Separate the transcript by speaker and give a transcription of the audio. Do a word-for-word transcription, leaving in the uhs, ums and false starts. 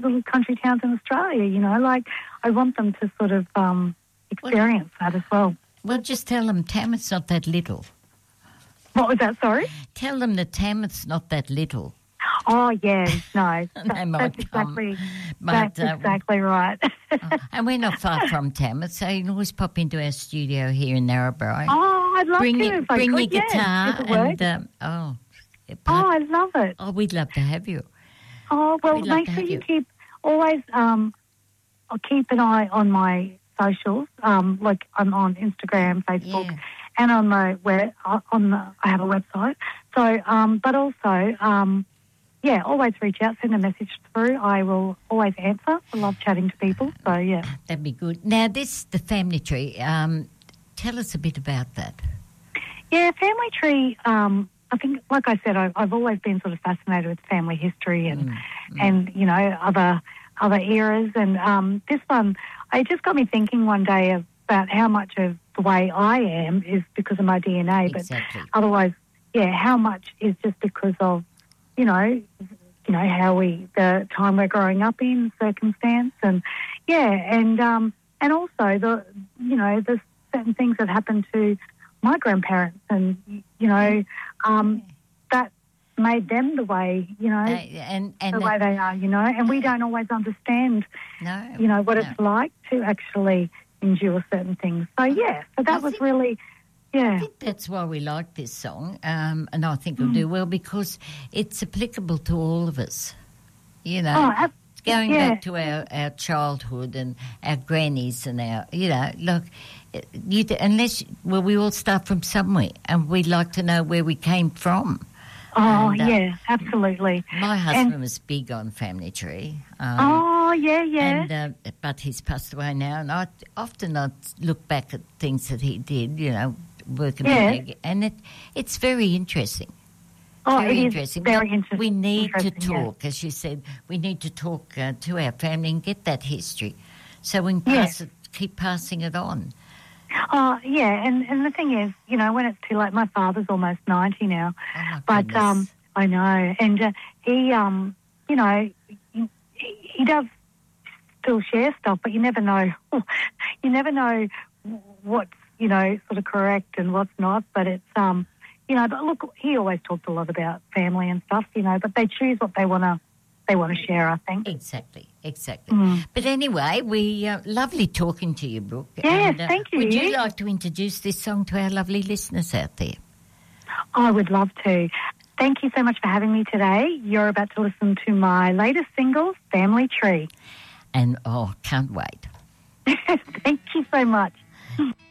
Speaker 1: little country towns in Australia, you know, like I want them to sort of um, experience well, that as well.
Speaker 2: Well, just tell them Tamworth's not that little.
Speaker 1: What was that, sorry?
Speaker 2: Tell them that Tamworth's not that little.
Speaker 1: Oh, yeah, no.
Speaker 2: They
Speaker 1: that,
Speaker 2: might
Speaker 1: that's
Speaker 2: come,
Speaker 1: exactly,
Speaker 2: but,
Speaker 1: that's
Speaker 2: uh,
Speaker 1: exactly right.
Speaker 2: oh, and we're not far from Tamworth, so you can always pop into our studio here in Narrabri.
Speaker 1: Oh, I'd love
Speaker 2: bring
Speaker 1: to.
Speaker 2: Your,
Speaker 1: if I
Speaker 2: bring
Speaker 1: could,
Speaker 2: your
Speaker 1: yeah,
Speaker 2: guitar and, um, oh.
Speaker 1: Oh, I love it.
Speaker 2: Oh, we'd love to have you.
Speaker 1: Oh, well,
Speaker 2: We'd love
Speaker 1: make
Speaker 2: to
Speaker 1: sure
Speaker 2: have
Speaker 1: you
Speaker 2: you.
Speaker 1: keep, always, um, I'll keep an eye on my socials, um, like I'm on Instagram, Facebook,
Speaker 2: Yeah.
Speaker 1: and on the where on the I have a website. So, um, but also, um, yeah, always reach out, send a message through. I will always answer. I love chatting to people. So, yeah,
Speaker 2: That'd be good. Now, this the family tree. Um, tell us a bit about that.
Speaker 1: yeah, family tree. Um, I think, like I said, I, I've always been sort of fascinated with family history and
Speaker 2: Mm, mm.
Speaker 1: and you know other other eras. And um, this one, it just got me thinking one day about how much of the way I am is because of my D N A,
Speaker 2: Exactly.
Speaker 1: but otherwise, yeah, how much is just because of you know, you know how we the time we're growing up in, circumstance, and yeah, and um, and also the you know the certain things that happened to my grandparents, and you know um, that made them the way you know
Speaker 2: Uh, and and
Speaker 1: the
Speaker 2: that-
Speaker 1: way they are, you know, and we don't always understand,
Speaker 2: no,
Speaker 1: you know, what
Speaker 2: no.
Speaker 1: it's like to actually endure certain things. So yeah, so that
Speaker 2: I
Speaker 1: was
Speaker 2: think-
Speaker 1: really, yeah.
Speaker 2: I think that's why we like this song, um, and I think
Speaker 1: Mm.
Speaker 2: it'll do well because it's applicable to all of us. You know,
Speaker 1: Oh, ab-
Speaker 2: going
Speaker 1: yeah.
Speaker 2: back to our, our childhood and our grannies and our, you know, look, you, unless, well, we all start from somewhere and we like to know where we came from.
Speaker 1: Oh
Speaker 2: And, uh,
Speaker 1: yeah, absolutely.
Speaker 2: My husband
Speaker 1: And-
Speaker 2: was big on family tree. Um,
Speaker 1: Oh yeah, yeah.
Speaker 2: And, uh, but he's passed away now, and I often I look back at things that he did, you know, working
Speaker 1: Yeah.
Speaker 2: with me, and it it's very interesting.
Speaker 1: oh,
Speaker 2: very
Speaker 1: it is
Speaker 2: interesting.
Speaker 1: very
Speaker 2: But
Speaker 1: interesting.
Speaker 2: We need to
Speaker 1: interesting, yeah.
Speaker 2: talk, as you said. We need to talk uh, to our family and get that history, so we can
Speaker 1: Yeah.
Speaker 2: pass it, keep passing it on.
Speaker 1: Oh yeah, and and the thing is, you know, when it's too late, my father's almost ninety now,
Speaker 2: Oh my
Speaker 1: but
Speaker 2: goodness.
Speaker 1: um, I know, and uh, he um, you know, he, he does still share stuff, but you never know, you never know what's you know sort of correct and what's not. But it's um, you know, but look, he always talked a lot about family and stuff, you know, but they choose what they wanna they want to share, I think.
Speaker 2: Exactly, exactly.
Speaker 1: Mm.
Speaker 2: But anyway, we uh, lovely talking to you, Brooke.
Speaker 1: Yeah,
Speaker 2: And, uh,
Speaker 1: thank you.
Speaker 2: Would you like to introduce this song to our lovely listeners out there?
Speaker 1: I would love to. Thank you so much for having me today. You're about to listen to my latest single, Family Tree.
Speaker 2: And oh, can't wait.
Speaker 1: Thank you so much.